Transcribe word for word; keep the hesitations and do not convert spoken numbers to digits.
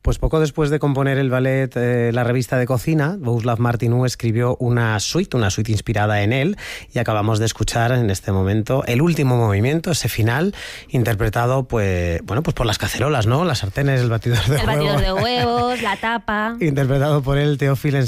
Pues poco después de componer el ballet eh, La revista de cocina, Bohuslav Martinů escribió una suite, una suite inspirada en él, y acabamos de escuchar en este momento el último movimiento, ese final, interpretado pues, bueno, pues por las cacerolas, ¿no? Las sartenes, el batidor de el huevos. batidor de huevos, la tapa. Interpretado por él, Teófil